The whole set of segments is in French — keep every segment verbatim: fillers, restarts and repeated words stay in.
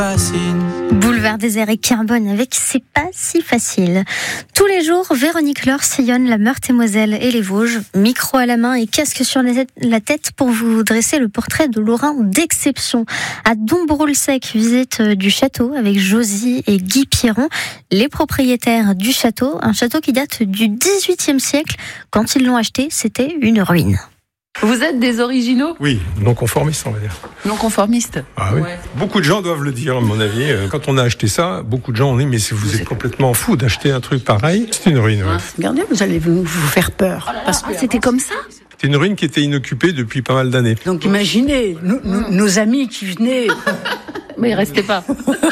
Boulevard désert et Carbone avec C'est pas si facile. Tous les jours, Véronique Laure sillonne la Meurthe-et-Moselle et les Vosges, micro à la main et casque sur la tête pour vous dresser le portrait de Lorrain d'exception. À Dombrot-le-Sec, visite du château avec Josie et Guy Pierron, les propriétaires du château, un château qui date du dix-huitième siècle. Quand ils l'ont acheté, c'était une ruine. Vous êtes des originaux ? Oui, non-conformistes, on va dire. Non-conformistes ? Ah oui. Ouais. Beaucoup de gens doivent le dire, à mon avis. Quand on a acheté ça, beaucoup de gens ont dit « Mais vous, vous êtes complètement fou d'acheter un truc pareil ». C'est une ruine, ouais. Regardez, vous allez vous, vous faire peur. Parce que c'était comme ça ? C'était une ruine qui était inoccupée depuis pas mal d'années. Donc imaginez, nous, nous, nos amis qui venaient... Mais restez pas.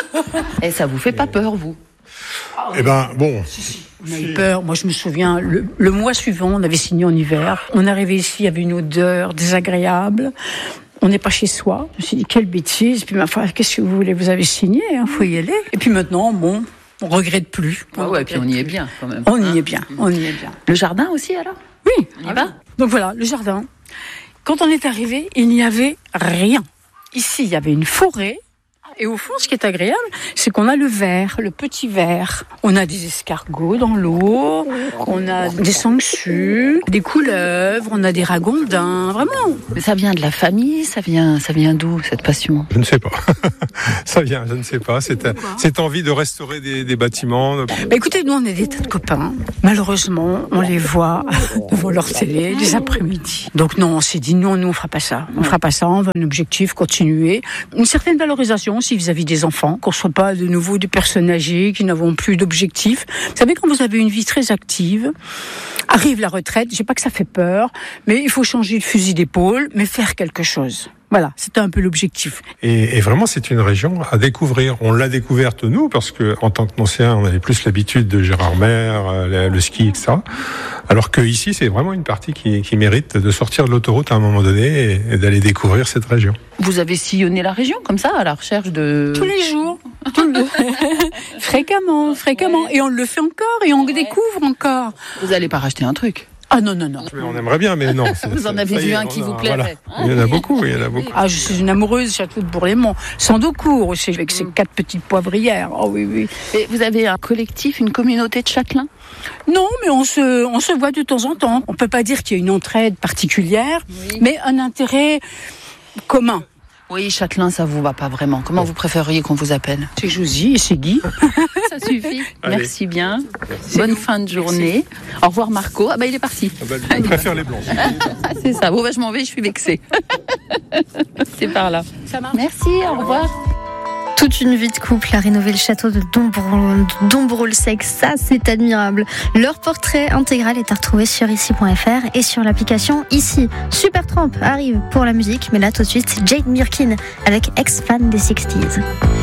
Et ça vous fait pas peur, vous ? Eh ben, bon... On a eu peur. Moi, je me souviens, le, le mois suivant, on avait signé en hiver. On est arrivé ici, il y avait une odeur désagréable. On n'est pas chez soi. Je me suis dit, quelle bêtise. Puis, ma foi, qu'est-ce que vous voulez ? Vous avez signé, il hein, faut y aller. Et puis maintenant, bon, on regrette plus. On ouais, ouais, puis on y est bien, quand même. On y est bien, on y est bien. Le jardin aussi, alors ? Oui. On y va ? Donc voilà, le jardin. Quand on est arrivé, il n'y avait rien. Ici, il y avait une forêt. Et au fond, ce qui est agréable, c'est qu'on a le ver, le petit ver. On a des escargots dans l'eau, on a des sangsues, des couleuvres, on a des ragondins, vraiment. Mais ça vient de la famille, ça vient, ça vient d'où, cette passion ? Je ne sais pas. Ça vient, je ne sais pas. C'est cette envie de restaurer des, des bâtiments. Bah écoutez, nous, on est des tas de copains. Malheureusement, on les voit devant leur télé les après-midi. Donc non, on s'est dit, non, nous, on fera pas ça. On fera pas ça, on va un objectif, continuer. Une certaine valorisation aussi vis-à-vis des enfants, qu'on ne soit pas de nouveau des personnes âgées qui n'avons plus d'objectifs. Vous savez, quand vous avez une vie très active, arrive la retraite, je sais pas que ça fait peur, mais il faut changer de fusil d'épaule, mais faire quelque chose. Voilà, c'était un peu l'objectif. Et, et vraiment, c'est une région à découvrir. On l'a découverte, nous, parce que en tant que Nancéens, on avait plus l'habitude de Gérardmer, le, le ski, et cetera. Alors que ici, c'est vraiment une partie qui, qui mérite de sortir de l'autoroute à un moment donné et, et d'aller découvrir cette région. Vous avez sillonné la région, comme ça, à la recherche de... Tous les jours. Tout le... fréquemment, fréquemment. Ouais. Et on le fait encore, et on ouais. découvre encore. Vous n'allez pas racheter un truc ? Ah non, non, non. Mais on aimerait bien, mais non. Vous en avez vu un qui vous plairait. Voilà. Il y en a beaucoup, il y en a beaucoup. Ah, je suis une amoureuse du château de Bourg-les-Monts. Sandocourt aussi, avec ses quatre petites poivrières. Oh oui, oui. Et vous avez un collectif, une communauté de châtelains ? Non, mais on se, on se voit de temps en temps. On peut pas dire qu'il y a une entraide particulière, oui. mais un intérêt commun. Oui, châtelain, ça vous va pas vraiment. Comment vous préfériez qu'on vous appelle ? C'est Josie et c'est Guy. Ça suffit. Allez. Merci bien. Merci. Bonne fin de journée. Merci. Au revoir Marco. Ah bah il est parti. Ah bah, je préfère les blancs. C'est ça. Bon bah je m'en vais, je suis vexée. C'est par là. Ça marche. Merci, au revoir. Toute une vie de couple à rénover le château de Dombrot-le-Sec, ça c'est admirable. Leur portrait intégral est à retrouver sur ici point f r et sur l'application Ici. Supertramp arrive pour la musique, mais là tout de suite c'est Jane Birkin avec ex-fan des sixties.